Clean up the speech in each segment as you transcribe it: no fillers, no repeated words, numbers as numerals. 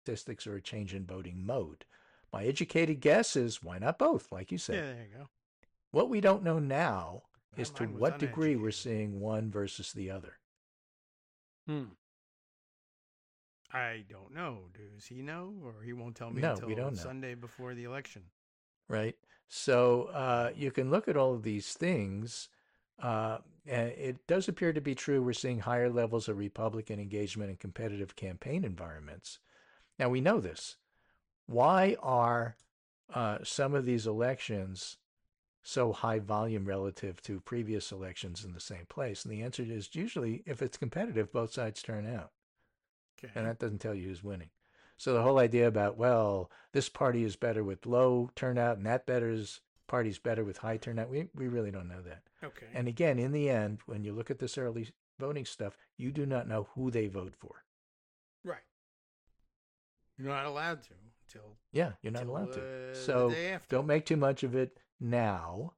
statistics or a change in voting mode. My educated guess is why not both, like you Yeah, said. there you go. What we don't know now is to Mine was what degree we're uneducated. seeing one versus the other. Hmm. I don't know. Does he know, or he won't tell me No, we until don't know, Sunday before the election? right? So you can look at all of these things. And it does appear to be true. We're seeing higher levels of Republican engagement in competitive campaign environments. Now, we know this. Why are some of these elections so high volume relative to previous elections in the same place? And the answer is usually if it's competitive, both sides turn out. And Okay. that doesn't tell you who's winning. So the whole idea about, well, this party is better with low turnout and that party's better with high turnout, we really don't know that. Okay. And again, in the end, when you look at this early voting stuff, you do not know who they vote for. Right. You're not allowed to until Yeah, you're not till allowed to. the So day after. don't make too much of it now,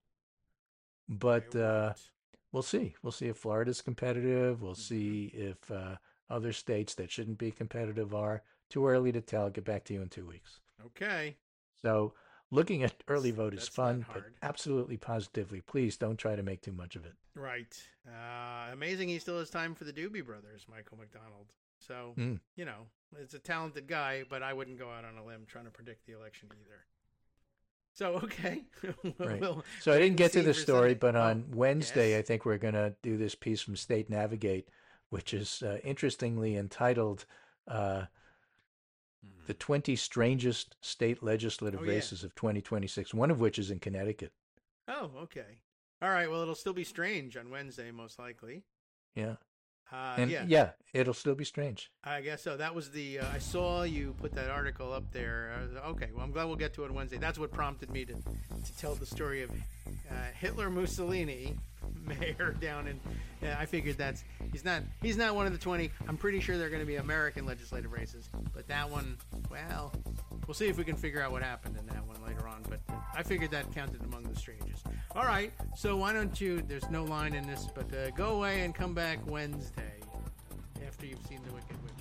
I but won't. we'll see. We'll see if Florida's competitive. We'll Hmm. see if other states that shouldn't be competitive are. Too early to tell. Get back to you in 2 weeks. Okay. So looking at early That's, vote is that's not fun, but hard. absolutely positively, please don't try to make too much of it. Right. Amazing he still has time for the Doobie Brothers, Michael McDonald. So, Mm, you know, it's a talented guy, but I wouldn't go out on a limb trying to predict the election either. So, okay. right. We'll So I wait didn't and get to see this for story, Sunday. but Oh, on Wednesday, yes. I think we're going to do this piece from State Navigate, which is interestingly entitled uh, The Mhm. 20 Strangest State Oh, Legislative yeah. Races of 2026, one of which is in Connecticut. Oh, okay. All right. Well, it'll still be strange on Wednesday, most likely. Yeah. And Yeah, yeah, it'll still be strange. I guess so. That was the. I saw you put that article up there. Okay, well, I'm glad we'll get to it Wednesday. That's what prompted me to tell the story of Hitler Mussolini, mayor down in. I figured he's not one of the 20. I'm pretty sure they're going to be American legislative races, but that one, well, we'll see if we can figure out what happened in that one later on. But I figured that counted among the strangest. All right, so why don't you? There's no line in this, but go away and come back Wednesday after you've seen the Wicked Witch.